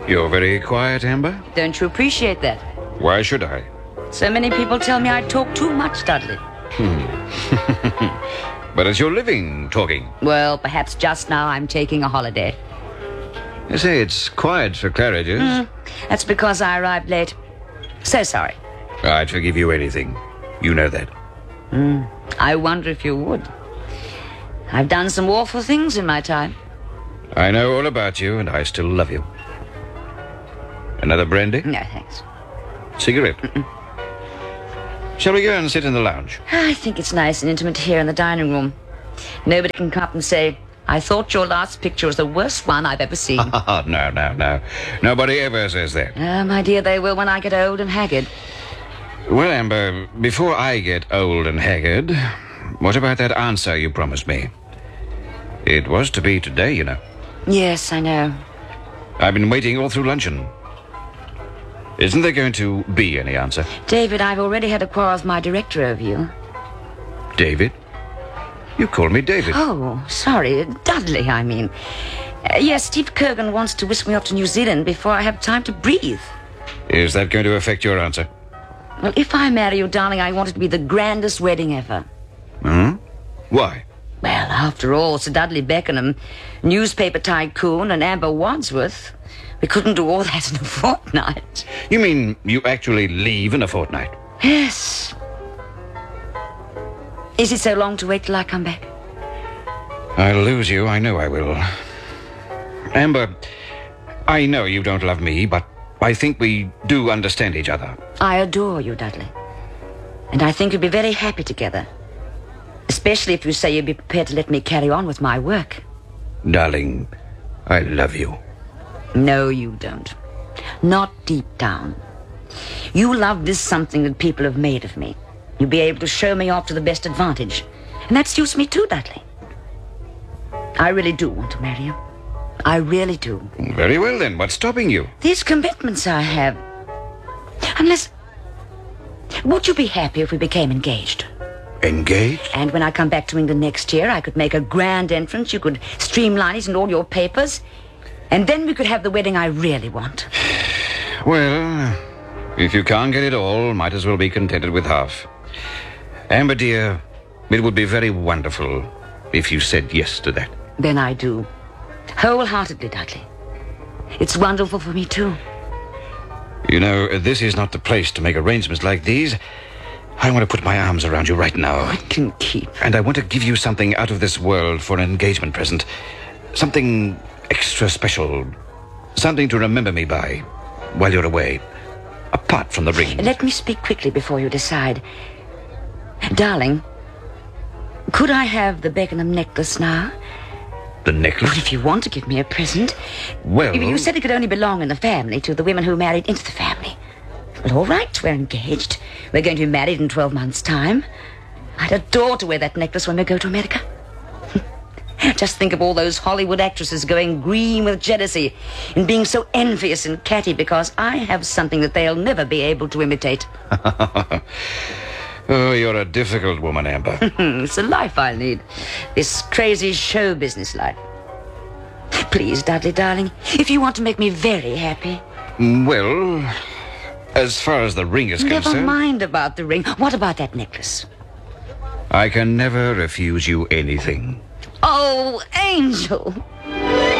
You're very quiet, Amber. Don't you appreciate that? Why should I? So many people tell me I talk too much, Dudley. But it's your living talking. Well, perhaps just now I'm taking a holiday. You say it's quiet for Claridge's. That's because I arrived late. So sorry. I'd forgive you anything. You know that. I wonder if you would. I've done some awful things in my time. I know all about you, and I still love you. Another brandy? No, thanks. Cigarette? Shall we go and sit in the lounge? I think it's nice and intimate here in the dining room. Nobody can come up and say, I thought your last picture was the worst one I've ever seen. No. Nobody ever says that. My dear, they will when I get old and haggard. Well, Amber, before I get old and haggard, what about that answer you promised me? It was to be today, you know. Yes, I know. I've been waiting all through luncheon. Isn't there going to be any answer? David, I've already had a quarrel with my director over you. David? You call me David. Oh, sorry. Dudley, I mean. Yes, Steve Kurgan wants to whisk me off to New Zealand before I have time to breathe. Is that going to affect your answer? Well, if I marry you, darling, I want it to be the grandest wedding ever. Why? Well, after all, Sir Dudley Beckenham, newspaper tycoon, and Amber Wadsworth. We couldn't do all that in a fortnight. You mean you actually leave in a fortnight? Yes. Is it so long to wait till I come back? I'll lose you, I know I will. Amber, I know you don't love me, but I think we do understand each other. I adore you, Dudley. And I think we'd be very happy together. Especially if you say you'd be prepared to let me carry on with my work. Darling, I love you. No, you don't. Not deep down. You love this something that people have made of me. You'll be able to show me off to the best advantage. And that suits me too, Dudley. I really do want to marry you. I really do. Very well then, what's stopping you? These commitments I have. Unless... Would you be happy if we became engaged? Engaged? And when I come back to England next year, I could make a grand entrance. You could streamline it in all your papers. And then we could have the wedding I really want. Well, if you can't get it all, might as well be contented with half. Amber, dear, it would be very wonderful if you said yes to that. Then I do. Wholeheartedly, Dudley. It's wonderful for me, too. You know, this is not the place to make arrangements like these. I want to put my arms around you right now. I can keep. And I want to give you something out of this world for an engagement present. Something extra special. Something to remember me by while you're away. Apart from the ring. Let me speak quickly before you decide. Darling, could I have the Beckenham necklace now? The necklace? But if you want to give me a present... Well... You said it could only belong in the family to the women who married into the family. Well, all right, we're engaged. We're going to be married in 12 months' time. I'd adore to wear that necklace when we go to America. Just think of all those Hollywood actresses going green with jealousy and being so envious and catty because I have something that they'll never be able to imitate. Oh, you're a difficult woman, Amber. It's the life I lead. This crazy show business life. Please, Dudley, darling, if you want to make me very happy. Well, as far as the ring is concerned... Never mind about the ring. What about that necklace? I can never refuse you anything. Oh, Angel.